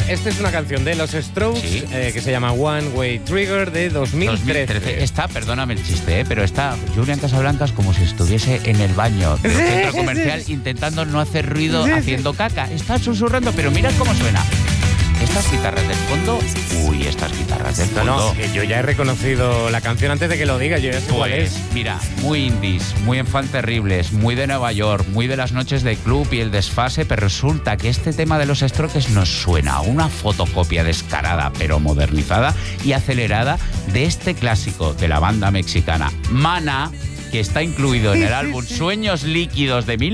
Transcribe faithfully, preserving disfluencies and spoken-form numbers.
esta es una canción de los Strokes, Sí. eh, que se llama One Way Trigger, de dos mil trece. dos mil trece. Está, perdóname el chiste, ¿eh? pero está Julián Casablancas como si estuviese en el baño del Sí, centro sí, comercial sí. intentando no hacer ruido Sí, sí. haciendo caca. Está susurrando, pero mirad cómo suena. Estas guitarras del fondo, uy, estas guitarras del No, fondo. no, que yo ya he reconocido la canción antes de que lo diga, yo ya sé cuál Pues, es. mira, muy indies, muy enfant terribles, muy de Nueva York, muy de las noches de club y el desfase, pero resulta que este tema de los Strokes nos suena a una fotocopia descarada, pero modernizada y acelerada de este clásico de la banda mexicana Maná, que está incluido en Sí, el sí, álbum sí. Sueños Líquidos de mil